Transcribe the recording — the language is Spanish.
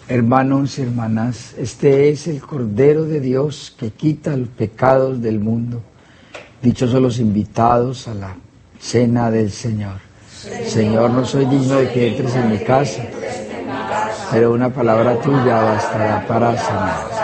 Hermanos y hermanas, este es el Cordero de Dios que quita los pecados del mundo. Dichosos los invitados a la cena del Señor. Señor, no soy digno de que entres en mi casa, pero una palabra tuya bastará para sanar.